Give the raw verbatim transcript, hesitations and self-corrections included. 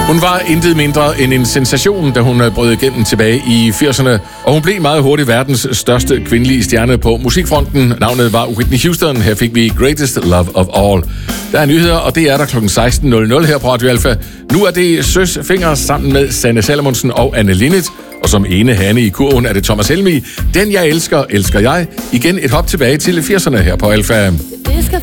Hun var intet mindre end en sensation, da hun brød igennem tilbage i firserne, og hun blev meget hurtigt verdens største kvindelige stjerne på musikfronten. Navnet var Whitney Houston. Her fik vi Greatest Love of All. Der er nyheder, og det er der klokken seksten nul nul her på Radio Alfa. Nu er det Søs Finger sammen med Sanne Salomonsen og Anne Linnet. Og som ene hane i kurven er det Thomas Helmig. Den jeg elsker, elsker jeg. Igen et hop tilbage til firserne her på Alfa. Det skal